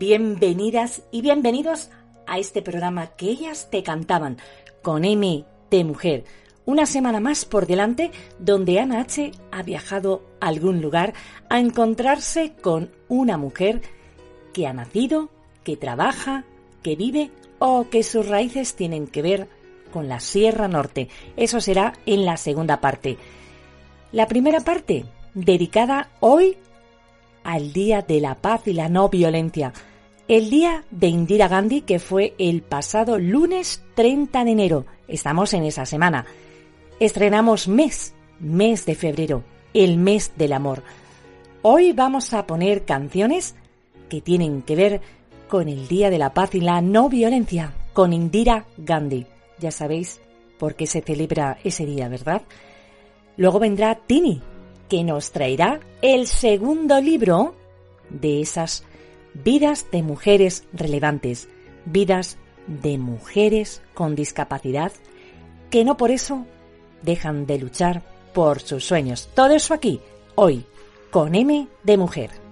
Bienvenidas y bienvenidos a este programa que ellas te cantaban, con M de mujer. Una semana más por delante donde Ana H. ha viajado a algún lugar a encontrarse con una mujer que ha nacido, que trabaja, que vive o que sus raíces tienen que ver con la Sierra Norte. Eso será en la segunda parte. La primera parte, dedicada hoy al Día de la Paz y la No Violencia, el día de Indira Gandhi, que fue el pasado lunes 30 de enero. Estamos en esa semana. Estrenamos mes de febrero, el mes del amor. Hoy vamos a poner canciones que tienen que ver con el Día de la Paz y la No Violencia, con Indira Gandhi. Ya sabéis por qué se celebra ese día, ¿verdad? Luego vendrá Tini, que nos traerá el segundo libro de esas vidas de mujeres relevantes, vidas de mujeres con discapacidad, que no por eso dejan de luchar por sus sueños. Todo eso aquí, hoy, con M de mujer.